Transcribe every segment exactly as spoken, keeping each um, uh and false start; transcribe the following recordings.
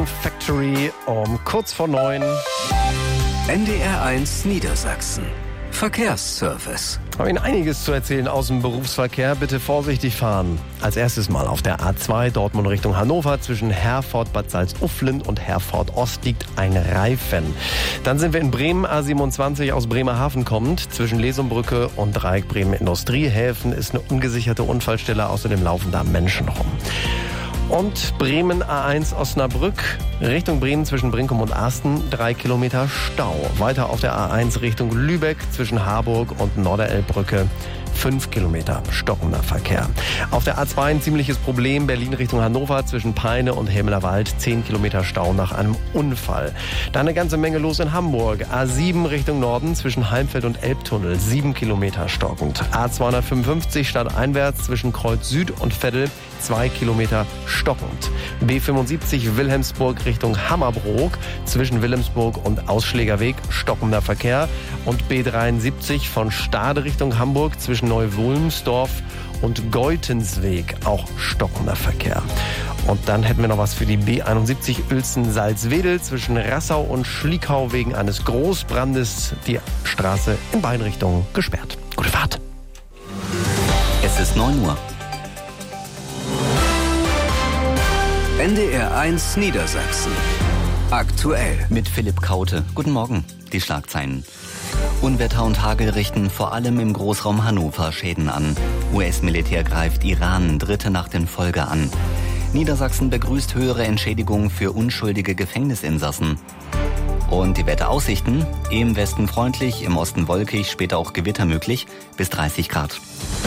Fun Factory um kurz vor neun. N D R eins Niedersachsen. Verkehrsservice. Ich habe Ihnen einiges zu erzählen aus dem Berufsverkehr. Bitte vorsichtig fahren. Als erstes mal auf der A zwei Dortmund Richtung Hannover. Zwischen Herford, Bad Salzuflen und Herford Ost liegt ein Reifen. Dann sind wir in Bremen, A siebenundzwanzig aus Bremerhaven kommend. Zwischen Lesumbrücke und Dreieck Bremen Industriehäfen ist eine ungesicherte Unfallstelle. Außerdem laufen da Menschen rum. Und Bremen A eins Osnabrück, Richtung Bremen zwischen Brinkum und Asten, drei Kilometer Stau. Weiter auf der A eins Richtung Lübeck zwischen Harburg und Norderelbbrücke, fünf Kilometer stockender Verkehr. Auf der A zwei ein ziemliches Problem, Berlin Richtung Hannover zwischen Peine und Helmelerwald, zehn Kilometer Stau nach einem Unfall. Dann eine ganze Menge los in Hamburg. A sieben Richtung Norden zwischen Heimfeld und Elbtunnel, sieben Kilometer stockend. A zweihundertfünfundfünfzig stadteinwärts zwischen Kreuz Süd und Veddel, zwei Kilometer stockend. B fünfundsiebzig Wilhelmsburg Richtung Hammerbrook zwischen Wilhelmsburg und Ausschlägerweg, stockender Verkehr. Und B dreiundsiebzig von Stade Richtung Hamburg zwischen Neu-Wulmsdorf und Geutensweg, auch stockender Verkehr. Und dann hätten wir noch was für die B einundsiebzig Uelzen-Salzwedel zwischen Rassau und Schliekau wegen eines Großbrandes. Die Straße in beiden Richtungen gesperrt. Gute Fahrt. Es ist neun Uhr. N D R eins Niedersachsen. Aktuell. Mit Philipp Kaute. Guten Morgen. Die Schlagzeilen. Unwetter und Hagel richten vor allem im Großraum Hannover Schäden an. U S-Militär greift Iran dritte Nacht in Folge an. Niedersachsen begrüßt höhere Entschädigungen für unschuldige Gefängnisinsassen. Und die Wetteraussichten: im Westen freundlich, im Osten wolkig, später auch Gewitter möglich, bis dreißig Grad.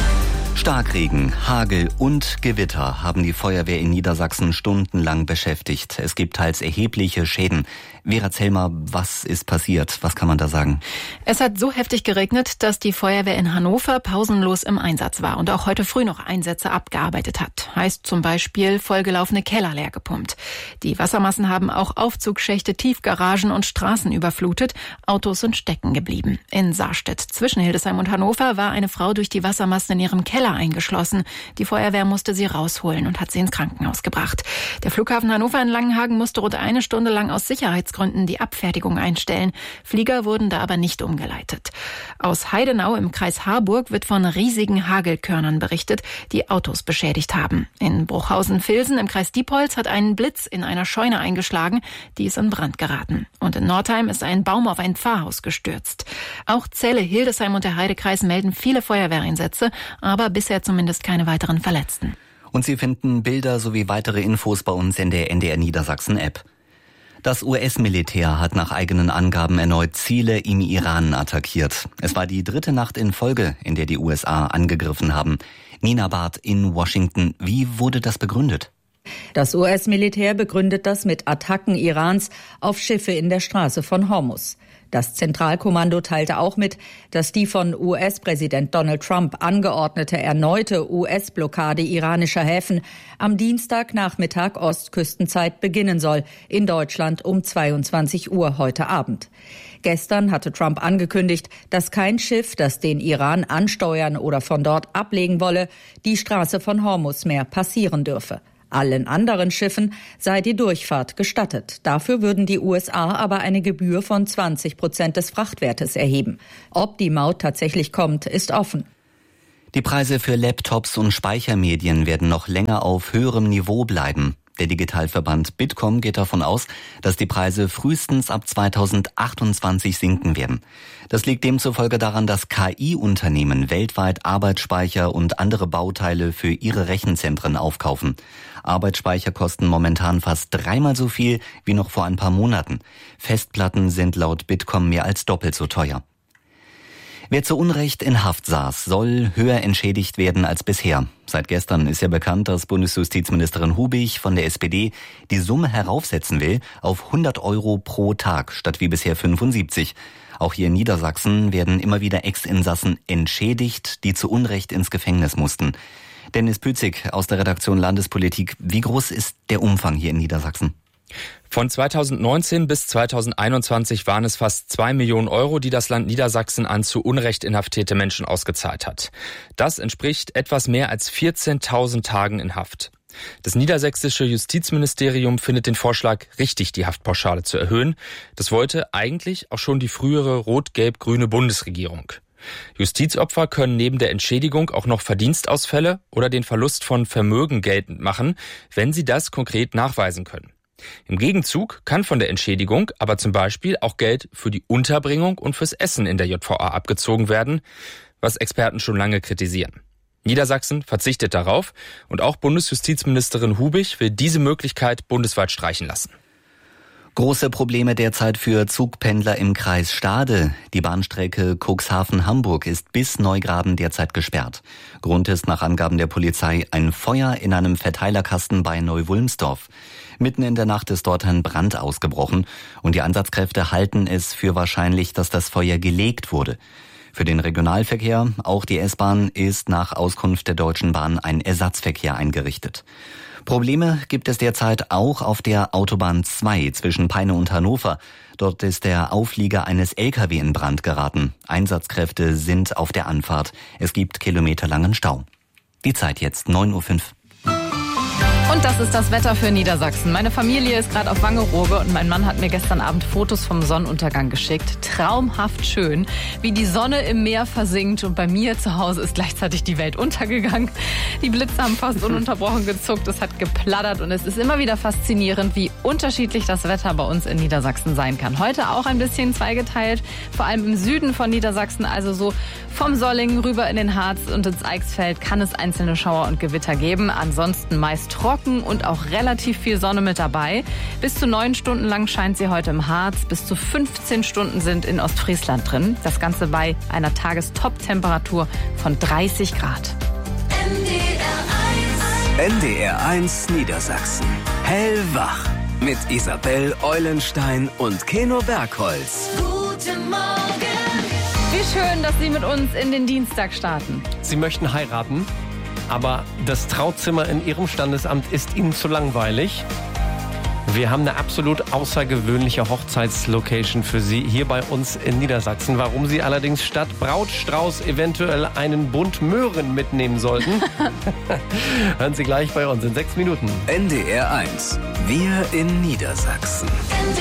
Starkregen, Hagel und Gewitter haben die Feuerwehr in Niedersachsen stundenlang beschäftigt. Es gibt teils erhebliche Schäden. Vera Zellmer, was ist passiert? Was kann man da sagen? Es hat so heftig geregnet, dass die Feuerwehr in Hannover pausenlos im Einsatz war und auch heute früh noch Einsätze abgearbeitet hat. Heißt zum Beispiel vollgelaufene Keller leer gepumpt. Die Wassermassen haben auch Aufzugschächte, Tiefgaragen und Straßen überflutet. Autos sind stecken geblieben. In Sarstedt zwischen Hildesheim und Hannover war eine Frau durch die Wassermassen in ihrem Keller eingeschlossen. Die Feuerwehr musste sie rausholen und hat sie ins Krankenhaus gebracht. Der Flughafen Hannover in Langenhagen musste rund eine Stunde lang aus Sicherheitsgründen die Abfertigung einstellen. Flieger wurden da aber nicht umgeleitet. Aus Heidenau im Kreis Harburg wird von riesigen Hagelkörnern berichtet, die Autos beschädigt haben. In Bruchhausen-Vilsen im Kreis Diepholz hat ein Blitz in einer Scheune eingeschlagen, die ist in Brand geraten. Und in Nordheim ist ein Baum auf ein Pfarrhaus gestürzt. Auch Celle, Hildesheim und der Heidekreis melden viele Feuerwehreinsätze, aber bisher zumindest keine weiteren Verletzten. Und Sie finden Bilder sowie weitere Infos bei uns in der N D R Niedersachsen App. Das U S-Militär hat nach eigenen Angaben erneut Ziele im Iran attackiert. Es war die dritte Nacht in Folge, in der die U S A angegriffen haben. Nina Barth in Washington. Wie wurde das begründet? Das U S-Militär begründet das mit Attacken Irans auf Schiffe in der Straße von Hormuz. Das Zentralkommando teilte auch mit, dass die von U S-Präsident Donald Trump angeordnete erneute U S-Blockade iranischer Häfen am Dienstagnachmittag Ostküstenzeit beginnen soll, in Deutschland um zweiundzwanzig Uhr heute Abend. Gestern hatte Trump angekündigt, dass kein Schiff, das den Iran ansteuern oder von dort ablegen wolle, die Straße von Hormuz mehr passieren dürfe. Allen anderen Schiffen sei die Durchfahrt gestattet. Dafür würden die U S A aber eine Gebühr von zwanzig Prozent des Frachtwertes erheben. Ob die Maut tatsächlich kommt, ist offen. Die Preise für Laptops und Speichermedien werden noch länger auf höherem Niveau bleiben. Der Digitalverband Bitkom geht davon aus, dass die Preise frühestens ab zweitausendachtundzwanzig sinken werden. Das liegt demzufolge daran, dass K I-Unternehmen weltweit Arbeitsspeicher und andere Bauteile für ihre Rechenzentren aufkaufen. Arbeitsspeicher kosten momentan fast dreimal so viel wie noch vor ein paar Monaten. Festplatten sind laut Bitkom mehr als doppelt so teuer. Wer zu Unrecht in Haft saß, soll höher entschädigt werden als bisher. Seit gestern ist ja bekannt, dass Bundesjustizministerin Hubig von der S P D die Summe heraufsetzen will auf hundert Euro pro Tag statt wie bisher fünfundsiebzig. Auch hier in Niedersachsen werden immer wieder Ex-Insassen entschädigt, die zu Unrecht ins Gefängnis mussten. Dennis Pützig aus der Redaktion Landespolitik. Wie groß ist der Umfang hier in Niedersachsen? Von zweitausendneunzehn bis zweitausendeinundzwanzig waren es fast zwei Millionen Euro, die das Land Niedersachsen an zu Unrecht inhaftierte Menschen ausgezahlt hat. Das entspricht etwas mehr als vierzehntausend Tagen in Haft. Das niedersächsische Justizministerium findet den Vorschlag richtig, die Haftpauschale zu erhöhen. Das wollte eigentlich auch schon die frühere rot-gelb-grüne Bundesregierung. Justizopfer können neben der Entschädigung auch noch Verdienstausfälle oder den Verlust von Vermögen geltend machen, wenn sie das konkret nachweisen können. Im Gegenzug kann von der Entschädigung aber zum Beispiel auch Geld für die Unterbringung und fürs Essen in der J V A abgezogen werden, was Experten schon lange kritisieren. Niedersachsen verzichtet darauf und auch Bundesjustizministerin Hubig will diese Möglichkeit bundesweit streichen lassen. Große Probleme derzeit für Zugpendler im Kreis Stade. Die Bahnstrecke Cuxhaven-Hamburg ist bis Neugraben derzeit gesperrt. Grund ist nach Angaben der Polizei ein Feuer in einem Verteilerkasten bei Neu-Wulmsdorf. Mitten in der Nacht ist dort ein Brand ausgebrochen und die Einsatzkräfte halten es für wahrscheinlich, dass das Feuer gelegt wurde. Für den Regionalverkehr, auch die S-Bahn, ist nach Auskunft der Deutschen Bahn ein Ersatzverkehr eingerichtet. Probleme gibt es derzeit auch auf der Autobahn zwei zwischen Peine und Hannover. Dort ist der Auflieger eines L K W in Brand geraten. Einsatzkräfte sind auf der Anfahrt. Es gibt kilometerlangen Stau. Die Zeit jetzt neun Uhr fünf. Und das ist das Wetter für Niedersachsen. Meine Familie ist gerade auf Wangerooge und mein Mann hat mir gestern Abend Fotos vom Sonnenuntergang geschickt. Traumhaft schön, wie die Sonne im Meer versinkt und bei mir zu Hause ist gleichzeitig die Welt untergegangen. Die Blitze haben fast ununterbrochen gezuckt, es hat geplattert und es ist immer wieder faszinierend, wie unterschiedlich das Wetter bei uns in Niedersachsen sein kann. Heute auch ein bisschen zweigeteilt, vor allem im Süden von Niedersachsen, also so vom Sollingen rüber in den Harz und ins Eichsfeld kann es einzelne Schauer und Gewitter geben. Ansonsten meist trocken und auch relativ viel Sonne mit dabei. Bis zu neun Stunden lang scheint sie heute im Harz. Bis zu fünfzehn Stunden sind in Ostfriesland drin. Das Ganze bei einer Tagestop-Temperatur von dreißig Grad. N D R eins Niedersachsen. Hellwach. Mit Isabel Eulenstein und Keno Bergholz. Guten Morgen. Wie schön, dass Sie mit uns in den Dienstag starten. Sie möchten heiraten, aber das Trauzimmer in Ihrem Standesamt ist Ihnen zu langweilig. Wir haben eine absolut außergewöhnliche Hochzeitslocation für Sie hier bei uns in Niedersachsen. Warum Sie allerdings statt Brautstrauß eventuell einen Bund Möhren mitnehmen sollten, hören Sie gleich bei uns in sechs Minuten. N D R eins. Wir in Niedersachsen.